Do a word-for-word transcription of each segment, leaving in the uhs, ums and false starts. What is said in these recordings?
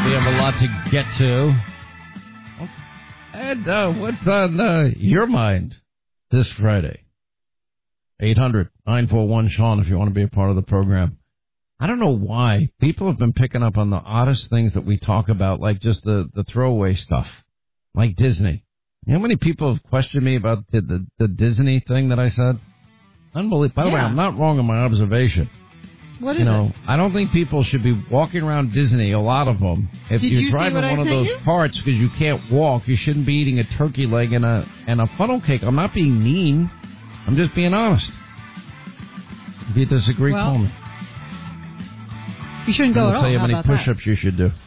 We have a lot to get to. And uh, what's on uh, your mind this Friday? eight hundred nine four one Sean if you want to be a part of the program. I don't know why. People have been picking up on the oddest things that we talk about, like just the, the throwaway stuff, like Disney. You know how many people have questioned me about the, the, the Disney thing that I said? Unbelievable. By the yeah. way, I'm not wrong in my observation. What is you know, it? I don't think people should be walking around Disney, a lot of them. If Did you're you driving one of those you? parts because you can't walk, you shouldn't be eating a turkey leg and a and a funnel cake. I'm not being mean. I'm just being honest. If you disagree, well, call me. You shouldn't go I'll at all. tell you how how many push-ups that? you should do.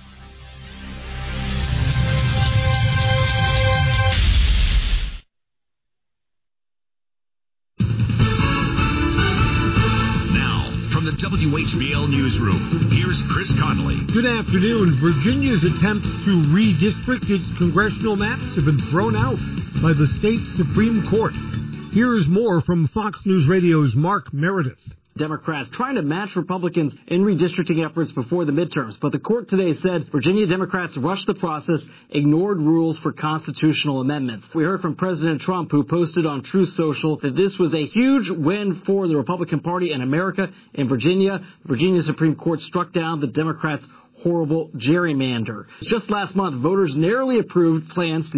The W H B L Newsroom. Here's Chris Connolly. Good afternoon. Virginia's attempts to redistrict its congressional maps have been thrown out by the state Supreme Court. Here's more from Fox News Radio's Mark Meredith. Democrats trying to match Republicans in redistricting efforts before the midterms. But the court today said Virginia Democrats rushed the process, ignored rules for constitutional amendments. We heard from President Trump, who posted on Truth Social that this was a huge win for the Republican Party and America in Virginia. The Virginia Supreme Court struck down the Democrats' horrible gerrymander. Just last month, voters narrowly approved plans to